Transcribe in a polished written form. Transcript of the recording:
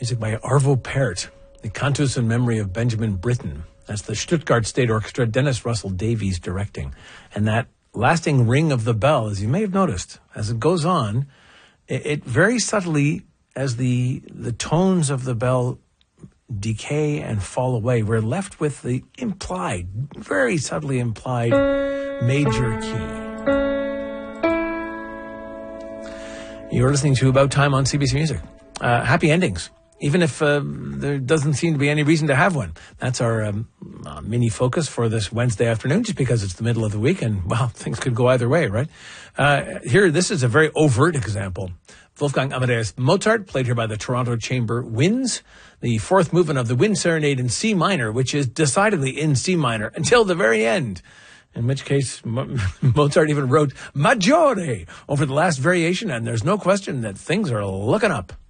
Music by Arvo Pärt, the Cantus in Memory of Benjamin Britten. That's the Stuttgart State Orchestra, Dennis Russell Davies directing. And that lasting ring of the bell, as you may have noticed, as it goes on, it very subtly, as the tones of the bell decay and fall away, we're left with the implied, very subtly implied major key. You're listening to About Time on CBC Music. Happy endings, even if there doesn't seem to be any reason to have one. That's our mini focus for this Wednesday afternoon, just because it's the middle of the week and, well, things could go either way, right? This is a very overt example. Wolfgang Amadeus Mozart, played here by the Toronto Chamber Winds, the fourth movement of the Wind Serenade in C minor, which is decidedly in C minor until the very end. In which case, Mozart even wrote Maggiore over the last variation, and there's no question that things are looking up.